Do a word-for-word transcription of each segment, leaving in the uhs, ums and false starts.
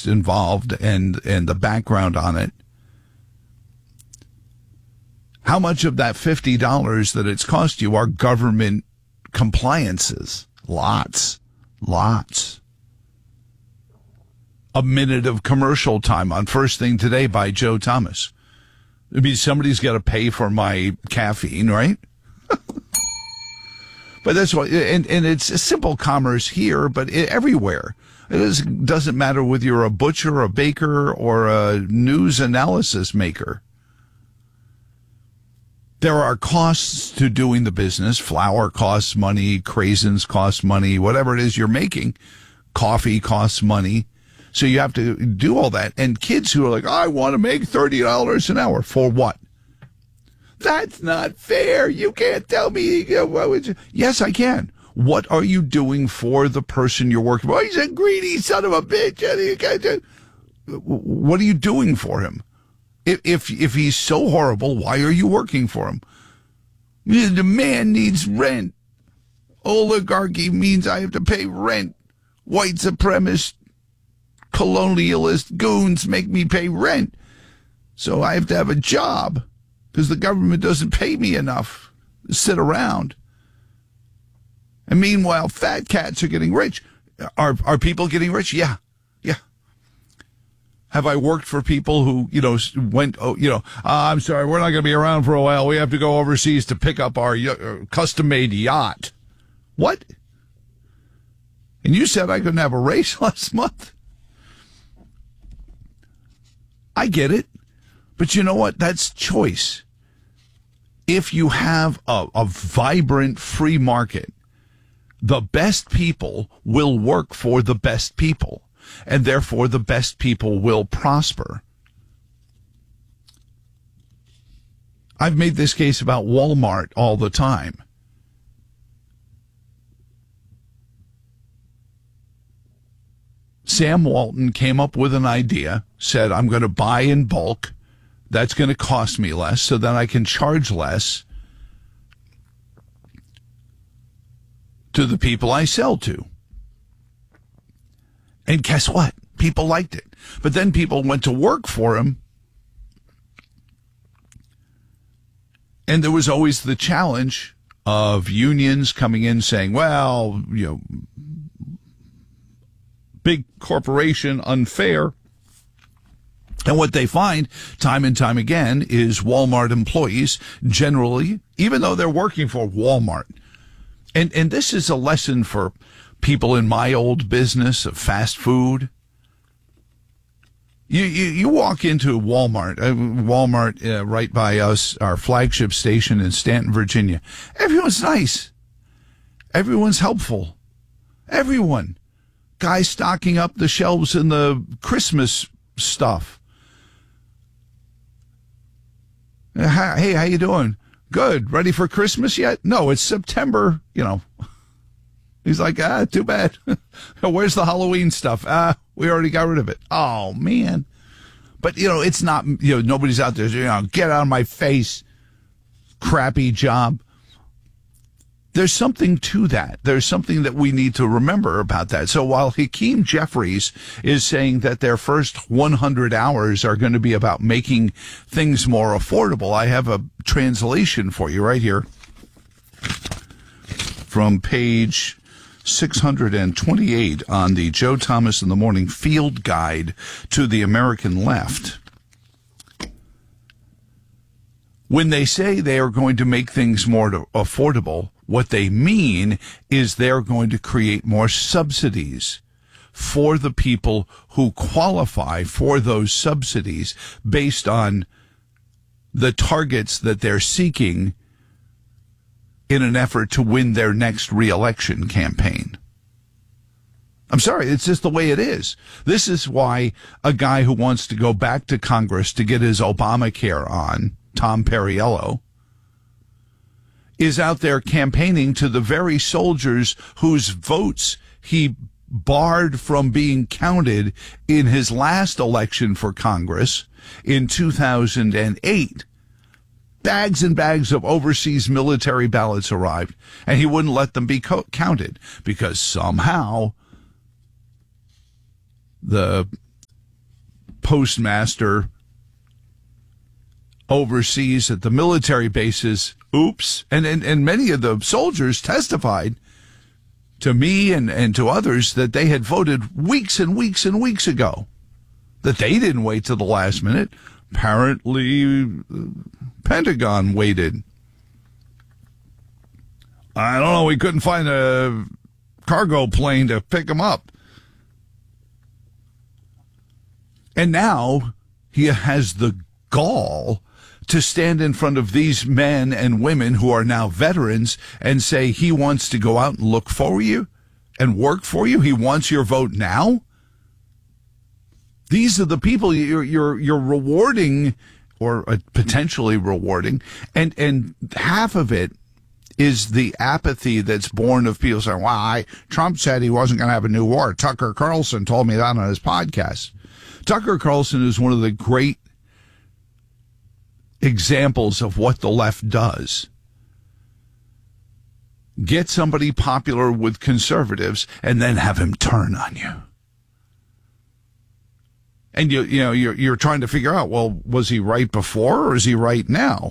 cost involved and, and the background on it. How much of that fifty dollars that it's cost you are government compliances? Lots. Lots. A minute of commercial time on First Thing Today by Joe Thomas. I mean, somebody's got to pay for my caffeine, right? But that's what, and, and it's a simple commerce here, but it, everywhere. It is, doesn't matter whether you're a butcher, a baker, or a news analysis maker. There are costs to doing the business. Flour costs money, craisins cost money, whatever it is you're making. Coffee costs money. So you have to do all that. And kids who are like, I want to make thirty dollars an hour. For what? That's not fair. You can't tell me. You know, what would you? Yes, I can. What are you doing for the person you're working for? Oh, he's a greedy son of a bitch. What are you doing for him? If, if, if he's so horrible, why are you working for him? The man needs rent. Oligarchy means I have to pay rent. White supremacist, colonialist goons make me pay rent. So I have to have a job because the government doesn't pay me enough to sit around. And meanwhile, fat cats are getting rich. Are are people getting rich? Yeah. Yeah. Have I worked for people who, you know, went, oh, you know, uh, I'm sorry, we're not going to be around for a while. We have to go overseas to pick up our uh, custom-made yacht. What? And you said I couldn't have a raise last month? I get it. But you know what? That's choice. If you have a, a vibrant free market, the best people will work for the best people, and therefore the best people will prosper. I've made this case about Walmart all the time. Sam Walton came up with an idea, said, I'm going to buy in bulk. That's going to cost me less, so then I can charge less to the people I sell to. And guess what? People liked it. But then people went to work for him. And there was always the challenge of unions coming in saying, well, you know, big corporation, unfair. And what they find time and time again is Walmart employees generally, even though they're working for Walmart. And and this is a lesson for people in my old business of fast food. You you, you walk into Walmart, uh, Walmart uh, right by us, our flagship station in Stanton, Virginia. Everyone's nice. Everyone's helpful. Everyone. Guys stocking up the shelves in the Christmas stuff. Hey, how you doing? Good. Ready for Christmas yet? No, it's September, you know. He's like, ah, too bad. Where's the Halloween stuff? Ah, we already got rid of it. Oh, man. But, you know, it's not, you know, nobody's out there, you know, get out of my face. Crappy job. There's something to that. There's something that we need to remember about that. So while Hakeem Jeffries is saying that their first one hundred hours are going to be about making things more affordable, I have a translation for you right here from page six hundred twenty-eight on the Joe Thomas in the Morning Field Guide to the American Left. When they say they are going to make things more affordable, what they mean is they're going to create more subsidies for the people who qualify for those subsidies based on the targets that they're seeking in an effort to win their next re-election campaign. I'm sorry, it's just the way it is. This is why a guy who wants to go back to Congress to get his Obamacare on, Tom Perriello, is out there campaigning to the very soldiers whose votes he barred from being counted in his last election for Congress in two thousand eight. Bags and bags of overseas military ballots arrived, and he wouldn't let them be co- counted because somehow the postmaster overseas at the military bases. Oops. And, and, and many of the soldiers testified to me and, and to others that they had voted weeks and weeks and weeks ago, that they didn't wait till the last minute. Apparently, Pentagon waited. I don't know. We couldn't find a cargo plane to pick them up. And now he has the gall to stand in front of these men and women who are now veterans and say he wants to go out and look for you and work for you. He wants your vote now. These are the people you're you're you're rewarding, or uh, potentially rewarding, and and half of it is the apathy that's born of people saying, "Well, I, Trump said he wasn't going to have a new war." Tucker Carlson told me that on his podcast. Tucker Carlson is one of the great examples of what the left does. Get somebody popular with conservatives and then have him turn on you. And you you know you're you're trying to figure out, well, was he right before or is he right now?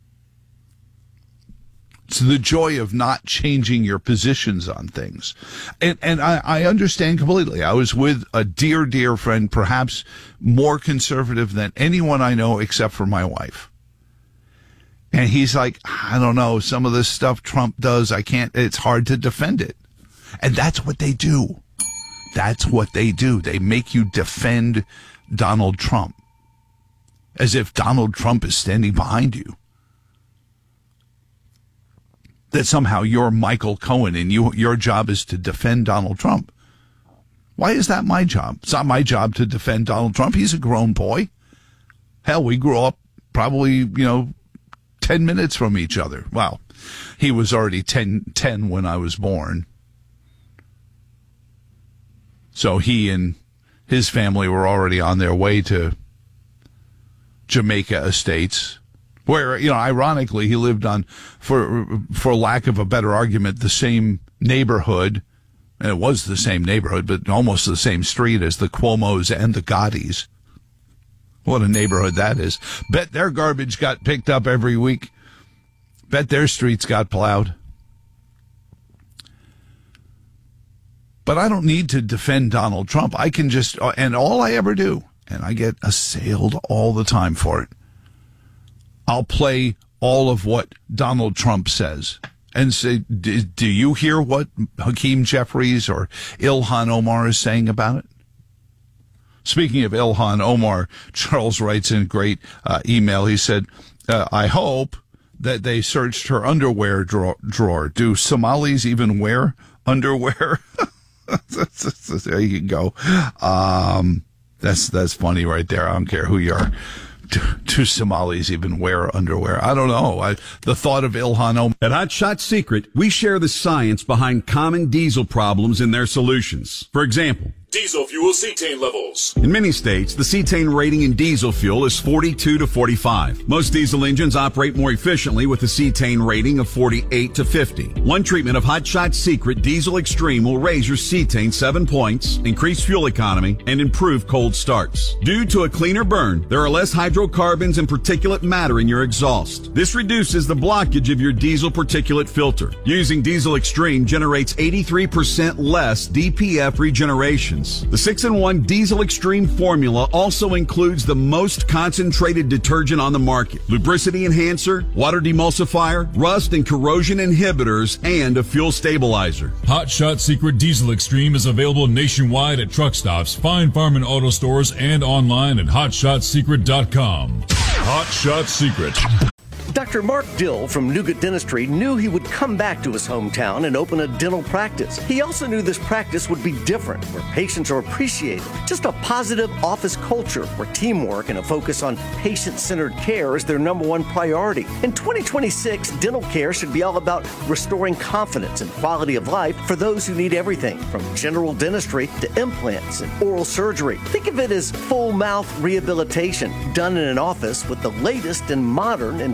It's the joy of not changing your positions on things. And and I, I understand completely. I was with a dear, dear friend, perhaps more conservative than anyone I know except for my wife. And he's like, I don't know, some of this stuff Trump does, I can't, it's hard to defend it. And that's what they do. That's what they do. They make you defend Donald Trump as if Donald Trump is standing behind you. That somehow you're Michael Cohen and you, your job is to defend Donald Trump. Why is that my job? It's not my job to defend Donald Trump. He's a grown boy. Hell, we grew up probably, you know, ten minutes from each other. Well, he was already ten, ten when I was born. So he and his family were already on their way to Jamaica Estates, where, you know, ironically, he lived on, for for lack of a better argument, the same neighborhood, and it was the same neighborhood, but almost the same street as the Cuomos and the Gottis. What a neighborhood that is. Bet their garbage got picked up every week. Bet their streets got plowed. But I don't need to defend Donald Trump. I can just, and all I ever do, and I get assailed all the time for it, I'll play all of what Donald Trump says and say, do you hear what Hakeem Jeffries or Ilhan Omar is saying about it? Speaking of Ilhan Omar, Charles writes in a great uh, email. He said, uh, I hope that they searched her underwear drawer. drawer. Do Somalis even wear underwear? There you go. Um, that's that's funny right there. I don't care who you are. Do, do Somalis even wear underwear? I don't know. I, the thought of Ilhan Omar. At Hot Shot Secret, we share the science behind common diesel problems and their solutions. For example, diesel fuel cetane levels. In many states, the cetane rating in diesel fuel is forty-two to forty-five. Most diesel engines operate more efficiently with a cetane rating of forty-eight to fifty. One treatment of Hot Shot Secret Diesel Extreme will raise your cetane seven points, increase fuel economy, and improve cold starts. Due to a cleaner burn, there are less hydrocarbons and particulate matter in your exhaust. This reduces the blockage of your diesel particulate filter. Using Diesel Extreme generates eighty-three percent less D P F regeneration. The six in one Diesel Extreme formula also includes the most concentrated detergent on the market, lubricity enhancer, water demulsifier, rust and corrosion inhibitors, and a fuel stabilizer. Hot Shot Secret Diesel Extreme is available nationwide at truck stops, Fine Farm and auto stores, and online at hot shot secret dot com. Hot Shot Secret. Doctor Mark Dill from Nugent Dentistry knew he would come back to his hometown and open a dental practice. He also knew this practice would be different, where patients are appreciated. Just a positive office culture where teamwork and a focus on patient-centered care is their number one priority. In twenty twenty-six, dental care should be all about restoring confidence and quality of life for those who need everything from general dentistry to implants and oral surgery. Think of it as full mouth rehabilitation done in an office with the latest in modern and state of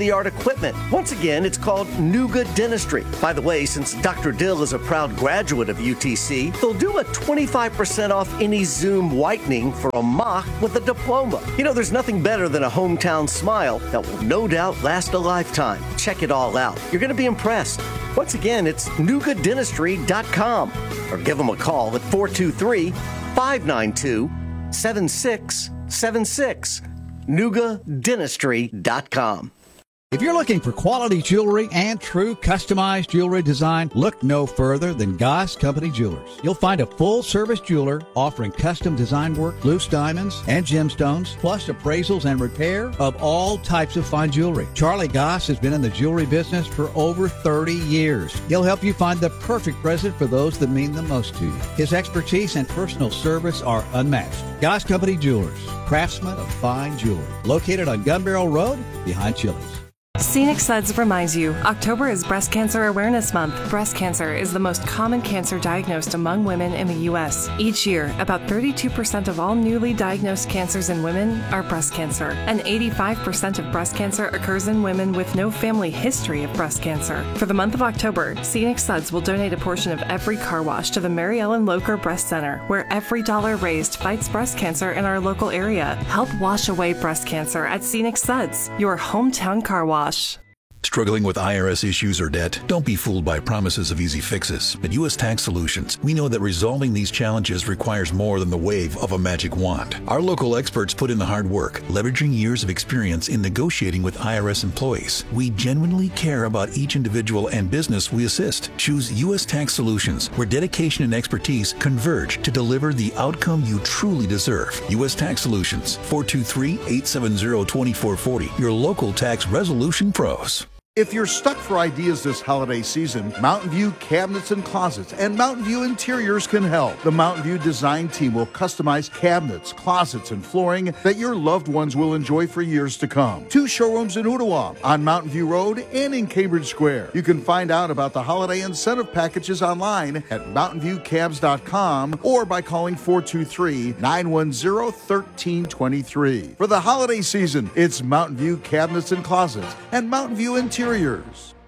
state-of-the-art equipment. Once again, it's called Nuga Dentistry. By the way, since Doctor Dill is a proud graduate of U T C, they'll do a twenty-five percent off any Zoom whitening for a mock with a diploma. You know, there's nothing better than a hometown smile that will no doubt last a lifetime. Check it all out. You're going to be impressed. Once again, it's nuga dentistry dot com or give them a call at four two three, five nine two, seven six seven six. nuga dentistry dot com. If you're looking for quality jewelry and true customized jewelry design, look no further than Goss Company Jewelers. You'll find a full-service jeweler offering custom design work, loose diamonds, and gemstones, plus appraisals and repair of all types of fine jewelry. Charlie Goss has been in the jewelry business for over thirty years. He'll help you find the perfect present for those that mean the most to you. His expertise and personal service are unmatched. Goss Company Jewelers, craftsmen of fine jewelry, located on Gun Barrel Road behind Chili's. Scenic Suds reminds you, October is Breast Cancer Awareness Month. Breast cancer is the most common cancer diagnosed among women in the U S. Each year, about thirty-two percent of all newly diagnosed cancers in women are breast cancer, and eighty-five percent of breast cancer occurs in women with no family history of breast cancer. For the month of October, Scenic Suds will donate a portion of every car wash to the Mary Ellen Locher Breast Center, where every dollar raised fights breast cancer in our local area. Help wash away breast cancer at Scenic Suds, your hometown car wash. Struggling with I R S issues or debt? Don't be fooled by promises of easy fixes. At U S Tax Solutions, we know that resolving these challenges requires more than the wave of a magic wand. Our local experts put in the hard work, leveraging years of experience in negotiating with I R S employees. We genuinely care about each individual and business we assist. Choose U S Tax Solutions, where dedication and expertise converge to deliver the outcome you truly deserve. U S Tax Solutions, four two three, eight seven zero, two four four zero, your local tax resolution pros. If you're stuck for ideas this holiday season, Mountain View Cabinets and Closets and Mountain View Interiors can help. The Mountain View design team will customize cabinets, closets, and flooring that your loved ones will enjoy for years to come. Two showrooms in Ottawa, on Mountain View Road and in Cambridge Square. You can find out about the holiday incentive packages online at mountain view cabs dot com or by calling four two three, nine one zero, one three two three. For the holiday season, it's Mountain View Cabinets and Closets and Mountain View Interiors. Interiors.